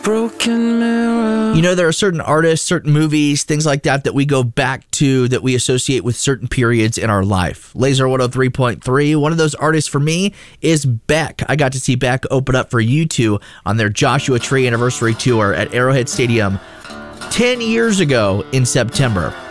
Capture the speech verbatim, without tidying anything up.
Broken mirror. You know, there are certain artists, certain movies, things like that that we go back to that we associate with certain periods in our life. Laser one oh three point three, one of those artists for me is Beck. I got to see Beck open up for U two on their Joshua Tree anniversary tour at Arrowhead Stadium ten years ago in September.